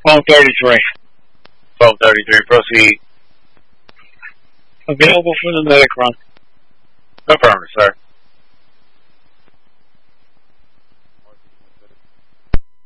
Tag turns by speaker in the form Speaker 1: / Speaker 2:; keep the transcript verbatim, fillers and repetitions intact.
Speaker 1: twelve thirty-three.
Speaker 2: twelve thirty-three, proceed.
Speaker 1: Available for the medic run.
Speaker 2: Affirmative, sir.